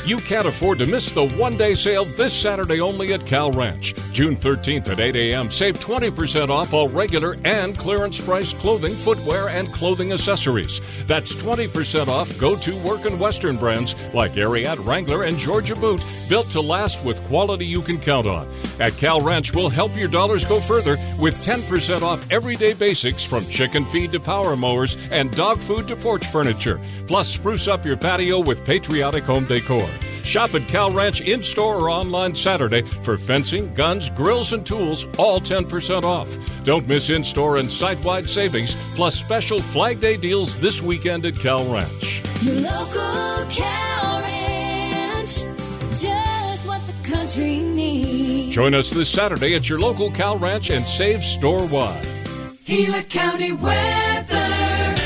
You can't afford to miss the one-day sale this Saturday only at Cal Ranch. June 13th at 8 a.m. Save 20% off all regular and clearance price clothing, footwear, and clothing accessories. That's 20% off go-to work and Western brands like Ariat, Wrangler, and Georgia Boot, built to last with quality you can count on. At Cal Ranch, we'll help your dollars go further with 10% off everyday basics from chicken feed to power mowers and dog food to porch furniture. Plus, spruce up your patio with patriotic home decor. Shop at Cal Ranch in-store or online Saturday for fencing, guns, grills, and tools, all 10% off. Don't miss in-store and site-wide savings, plus special Flag Day deals this weekend at Cal Ranch. Your local Cal Ranch, just what the country needs. Join us this Saturday at your local Cal Ranch and save store-wide. Gila County weather.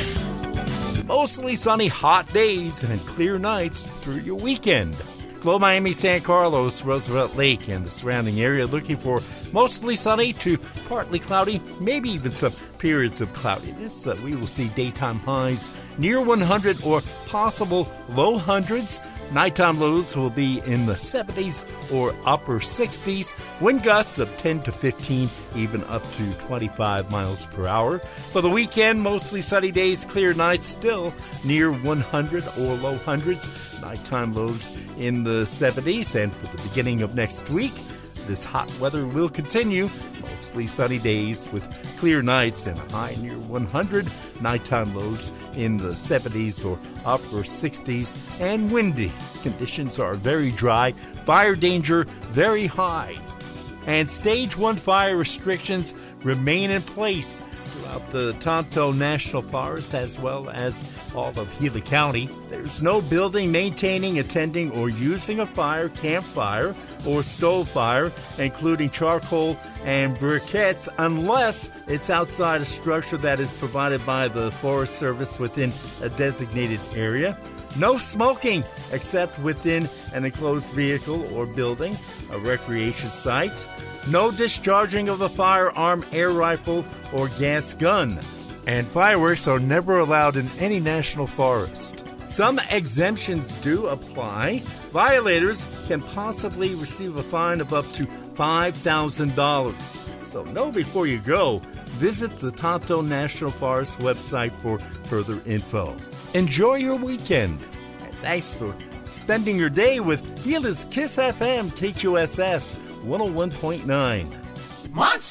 Mostly sunny, hot days and clear nights through your weekend. Glow Miami, San Carlos, Roosevelt Lake, and the surrounding area looking for mostly sunny to partly cloudy, maybe even some periods of cloudiness. We will see daytime highs near 100 or possible low hundreds. Nighttime lows will be in the 70s or upper 60s. Wind gusts of 10 to 15, even up to 25 miles per hour. For the weekend, mostly sunny days, clear nights, still near 100 or low hundreds. Nighttime lows in the 70s. And for the beginning of next week, this hot weather will continue. Mostly sunny days with clear nights and a high near 100. Nighttime lows in the 70s or upper 60s and windy. Conditions are very dry. Fire danger very high. And Stage 1 fire restrictions remain in place throughout the Tonto National Forest as well as all of Gila County. There's no building, maintaining, attending, or using a fire, campfire, or stove fire, including charcoal and briquettes, unless it's outside a structure that is provided by the Forest Service within a designated area. No smoking except within an enclosed vehicle or building, a recreation site. No discharging of a firearm, air rifle, or gas gun. And fireworks are never allowed in any national forest. Some exemptions do apply. Violators can possibly receive a fine of up to $5,000. So know before you go. Visit the Tonto National Forest website for further info. Enjoy your weekend. And thanks for spending your day with Gila's Kiss FM KQSS 101.9. Monster!